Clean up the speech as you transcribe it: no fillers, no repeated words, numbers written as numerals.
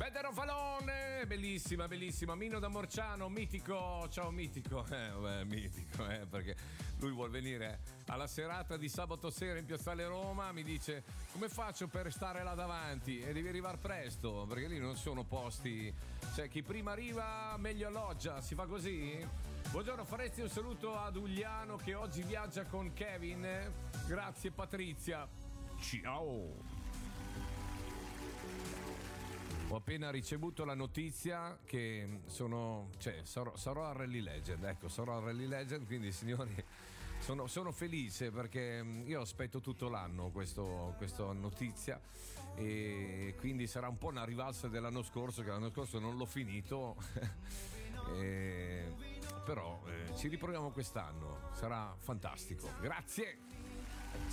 Federo Falone, bellissima, bellissima. Mino da Morciano, mitico. Ciao mitico. Mitico, perché lui vuol venire alla serata di sabato sera in Piazzale Roma. Mi dice: come faccio per stare là davanti? E devi arrivare presto, perché lì non sono posti. Cioè, chi prima arriva meglio alloggia. Si fa così? Buongiorno, faresti un saluto ad Ugliano che oggi viaggia con Kevin? Grazie Patrizia. Ciao. Ho appena ricevuto la notizia che sarò a Rally Legend. Ecco, sarò a Rally Legend, quindi signori sono felice perché io aspetto tutto l'anno questa notizia, e quindi sarà un po' una rivalsa dell'anno scorso, che l'anno scorso non l'ho finito. Però ci riproviamo quest'anno, sarà fantastico. Grazie.